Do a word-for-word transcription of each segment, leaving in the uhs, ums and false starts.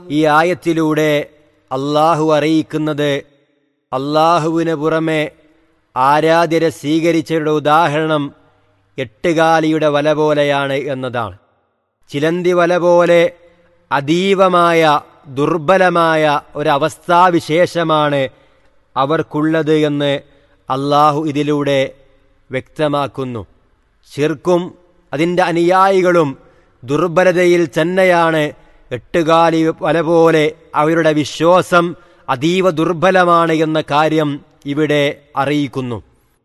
ഈ ആയത്തിലൂടെ അള്ളാഹു അറിയിക്കുന്നത് അള്ളാഹുവിന് പുറമെ ആരാധ്യരെ സ്വീകരിച്ചവരുടെ ഉദാഹരണം എട്ടുകാലിയുടെ വല പോലെയാണ് എന്നതാണ്. ചിലന്തി വല പോലെ അതീവമായ ദുർബലമായ ഒരവസ്ഥാവിശേഷമാണ് അവർക്കുള്ളത് എന്ന് അള്ളാഹു ഇതിലൂടെ വ്യക്തമാക്കുന്നു. ശിർക്കും അതിൻ്റെ അനുയായികളും ദുർബലതയിൽ തന്നെയാണ്. എട്ടുകാലി വല പോലെ അവരുടെ വിശ്വാസം അതീവ ദുർബലമാണ് എന്ന കാര്യം ഇവിടെ അറിയിക്കുന്നു.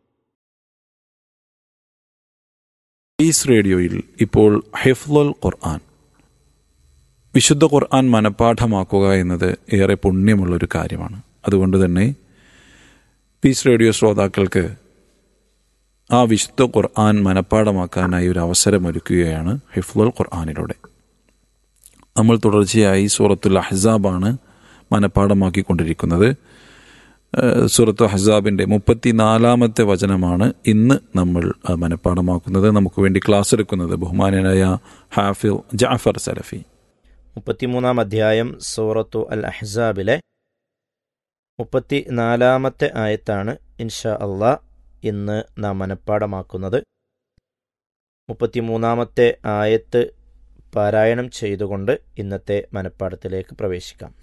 പീസ് റേഡിയോയിൽ ഇപ്പോൾ ഹിഫ്ളുൽ ഖുർആൻ, വിശുദ്ധ ഖുർആൻ മനഃപ്പാഠമാക്കുക എന്നത് ഏറെ പുണ്യമുള്ളൊരു കാര്യമാണ്. അതുകൊണ്ട് തന്നെ പീസ് റേഡിയോ ശ്രോതാക്കൾക്ക് ആ വിശുദ്ധ ഖുർആൻ മനഃപ്പാഠമാക്കാനായി ഒരു അവസരമൊരുക്കുകയാണ് ഹിഫ്ളുൽ ഖുർആനിലൂടെ. നമ്മൾ തുടർച്ചയായി സൂറത്തുൽ അഹ്സാബാണ് മനഃപ്പാഠമാക്കിക്കൊണ്ടിരിക്കുന്നത്. സൂറത്തുൽ അഹ്സാബിൻ്റെ മുപ്പത്തിനാലാമത്തെ വചനമാണ് ഇന്ന് നമ്മൾ മനഃപ്പാഠമാക്കുന്നത്. നമുക്ക് വേണ്ടി ക്ലാസ് എടുക്കുന്നത് ബഹുമാനനായ ഹാഫിൽ ജഅഫർ സലഫി. മുപ്പത്തിമൂന്നാം അധ്യായം സൂറത്തു അൽ അഹ്സാബിലെ മുപ്പത്തി നാലാമത്തെ ആയത്താണ് ഇൻഷാ അള്ളാഹ് ഇന്ന് നാം മനഃപ്പാഠമാക്കുന്നത്. മുപ്പത്തിമൂന്നാമത്തെ ആയത്ത് പാരായണം ചെയ്തുകൊണ്ട് ഇന്നത്തെ മനഃപ്പാഠത്തിലേക്ക് പ്രവേശിക്കാം.